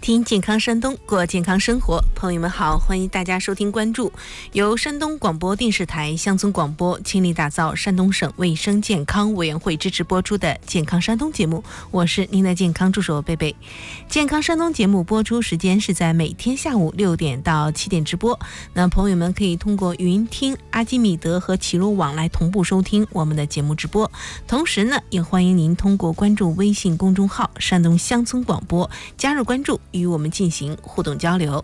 听健康山东，过健康生活。朋友们好，欢迎大家收听关注由山东广播电视台乡村广播倾力打造山东省卫生健康委员会支持播出的健康山东节目，我是您的健康助手贝贝。健康山东节目播出时间是在每天下午6点到7点直播，那朋友们可以通过云听、阿基米德和齐鲁网来同步收听我们的节目直播。同时呢，也欢迎您通过关注微信公众号山东乡村广播加入关注，与我们进行互动交流。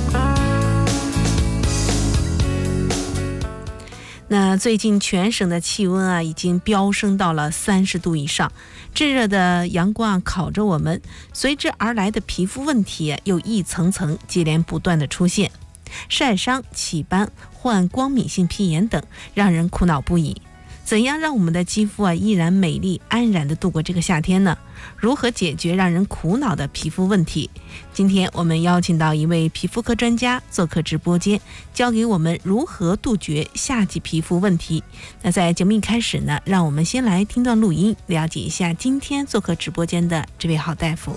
那最近全省的气温已经飙升到了30度以上，炙热的阳光烤着我们，随之而来的皮肤问题又一层层接连不断的出现，晒伤、起斑、患光敏性皮炎等，让人苦恼不已。怎样让我们的肌肤依然美丽安然地度过这个夏天呢？如何解决让人苦恼的皮肤问题？今天我们邀请到一位皮肤科专家做客直播间，教给我们如何杜绝夏季皮肤问题。那在节目一开始呢，让我们先来听段录音，了解一下今天做客直播间的这位好大夫。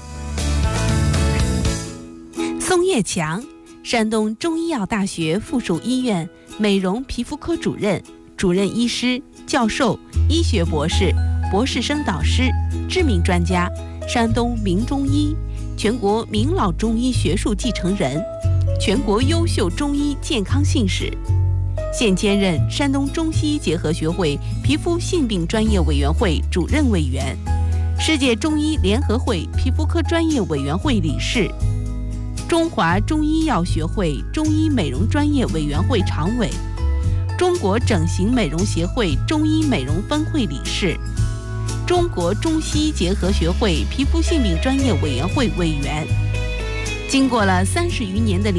宋叶强，山东中医药大学附属医院美容皮肤科主任、主任医师、教授、医学博士、博士生导师，知名专家，山东名中医，全国名老中医学术继承人，全国优秀中医健康信使，现兼任山东中西医结合学会皮肤性病专业委员会主任委员，世界中医联合会皮肤科专业委员会理事，中华中医药学会中医美容专业委员会常委，中国整形美容协会中医美容分会理事，中国中西医结合学会皮肤性病专业委员会委员。经过了30余年的